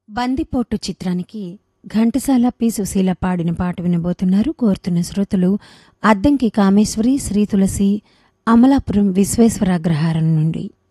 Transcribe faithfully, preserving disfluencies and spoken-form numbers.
బందిపోటు చిత్రానికి ఘంటసాల పి సుశీల పాడిన పాట వినబోతున్నారు. కోరుతున్న శ్రోతలు అద్దంకి కామేశ్వరి, శ్రీ తులసి, అమలాపురం విశ్వేశ్వరాగ్రహారం నుండి.